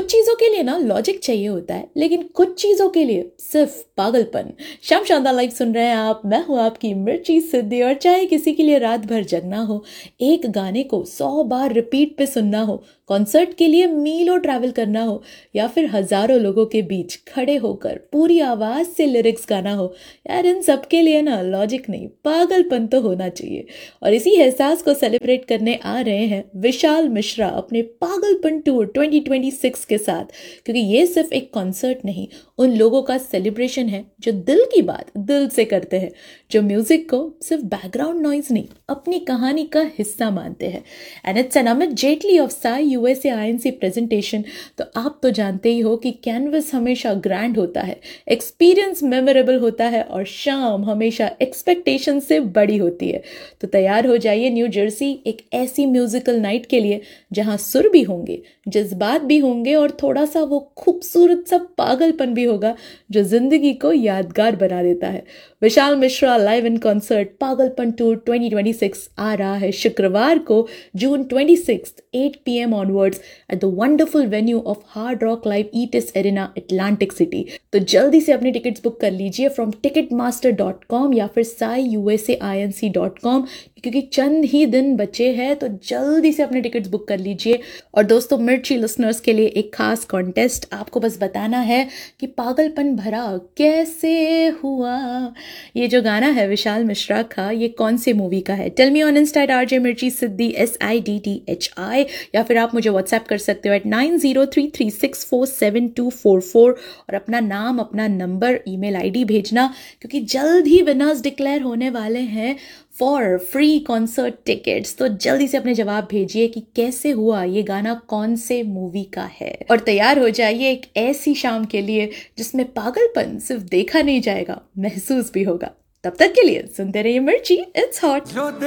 कुछ चीजों के लिए ना लॉजिक चाहिए होता है, लेकिन कुछ चीजों के लिए सिर्फ पागलपन। शाम शानदार लाइव सुन रहे हैं आप, मैं हूं आपकी मिर्ची सिद्धि। और चाहे किसी के लिए रात भर जगना हो, एक गाने को 100 बार रिपीट पे सुनना हो, कॉन्सर्ट के लिए मीलों ट्रैवल करना हो, या फिर हजारों लोगों के बीच खड़े होकर पूरी आवाज से लिरिक्स गाना हो, यार इन सब के लिए ना लॉजिक नहीं, पागलपन तो होना चाहिए। और इसी एहसास को सेलिब्रेट करने आ रहे हैं विशाल मिश्रा अपने पागलपन टूर 2026 के साथ, क्योंकि ये सिर्फ एक कॉन्सर्ट नहीं, उन लोगों का सेलिब्रेशन है जो दिल की बात दिल से करते हैं, जो म्यूजिक को सिर्फ बैकग्राउंड नॉइज नहीं, अपनी कहानी का हिस्सा मानते हैं। And it's an Amit Jaitley of Sai USA INC presentation. तो आप तो जानते ही हो कि कैनवस हमेशा ग्रैंड होता है, एक्सपीरियंस मेमोरेबल होता है, और शाम हमेशा एक्सपेक्टेशन से बड़ी होती है। तो तैयार हो जाइए न्यू जर्सी एक ऐसी म्यूजिकल नाइट के लिए जहां सुर भी होंगे, जज्बात भी होंगे, और थोड़ा सा वो खूबसूरत सा पागलपन भी होगा जो जिंदगी को यादगार बना देता है। Vishal Mishra live in concert पागलपन टूर 2026 आ रहा है शुक्रवार को जून 26 8 PM onwards at the wonderful venue of hard rock live ईटिस arena Atlantic city. तो जल्दी से अपनी टिकट्स बुक कर लीजिए फ्रॉम ticketmaster.com या फिर saiusainc.com, क्योंकि चंद ही दिन बचे हैं, तो जल्दी से अपने टिकट्स बुक कर लीजिए। और दोस्तों, मिर्ची लिसनर्स के लिए एक खास कॉन्टेस्ट, आपको बस बताना है कि पागलपन भरा कैसे हुआ, ये जो गाना है विशाल मिश्रा का, ये कौन से मूवी का है। Tell me on Insta RJ मिर्ची सिद्धि SIDDHI, या फिर आप मुझे व्हाट्सएप कर सकते हो 9033647244, और अपना नाम, अपना नंबर, ईमेल ID भेजना, क्योंकि जल्द ही विनर्स डिक्लेयर होने वाले हैं फॉर फ्री कॉन्सर्ट टिकट्स। तो जल्दी से अपने जवाब भेजिए कि कैसे हुआ, ये गाना कौन से मूवी का है, और तैयार हो जाइए एक ऐसी शाम के लिए जिसमें पागलपन सिर्फ देखा नहीं जाएगा, महसूस भी होगा। तब तक के लिए सुनते रहिए मिर्ची, इट्स हॉट।